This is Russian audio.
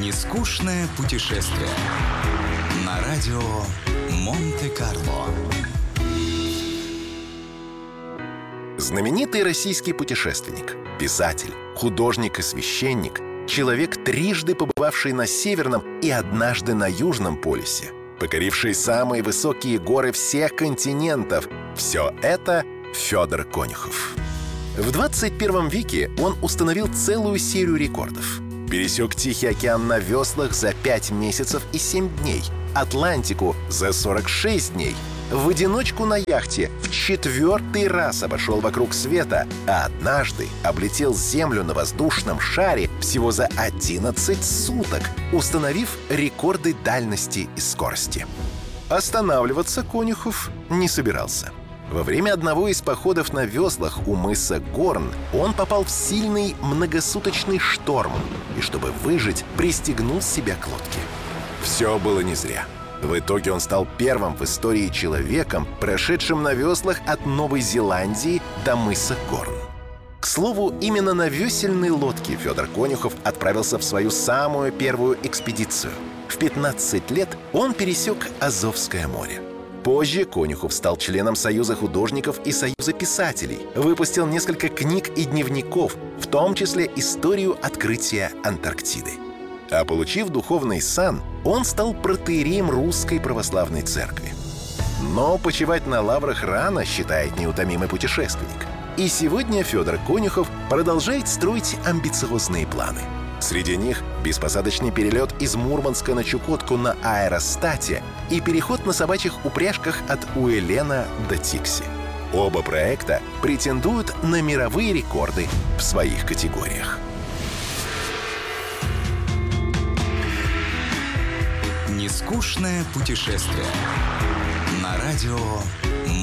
Нескучное путешествие на радио Монте-Карло. Знаменитый российский путешественник, писатель, художник и священник, человек, трижды побывавший на Северном и однажды на Южном полюсе, покоривший самые высокие горы всех континентов. Все это Федор Конюхов. В 21 веке он установил целую серию рекордов. Пересек Тихий океан на веслах за 5 месяцев и 7 дней, Атлантику за 46 дней, в одиночку на яхте в 4-й раз обошел вокруг света, а однажды облетел Землю на воздушном шаре всего за 11 суток, установив рекорды дальности и скорости. Останавливаться Конюхов не собирался. Во время одного из походов на веслах у мыса Горн он попал в сильный многосуточный шторм и, чтобы выжить, пристегнул себя к лодке. Все было не зря. В итоге он стал первым в истории человеком, прошедшим на веслах от Новой Зеландии до мыса Горн. К слову, именно на весельной лодке Федор Конюхов отправился в свою самую первую экспедицию. В 15 лет он пересек Азовское море. Позже Конюхов стал членом Союза художников и Союза писателей, выпустил несколько книг и дневников, в том числе историю открытия Антарктиды. А получив духовный сан, он стал протоиереем Русской Православной Церкви. Но почивать на лаврах рано, считает неутомимый путешественник. И сегодня Федор Конюхов продолжает строить амбициозные планы. Среди них беспосадочный перелет из Мурманска на Чукотку на аэростате и переход на собачьих упряжках от Уэлена до Тикси. Оба проекта претендуют на мировые рекорды в своих категориях. Нескучное путешествие на радио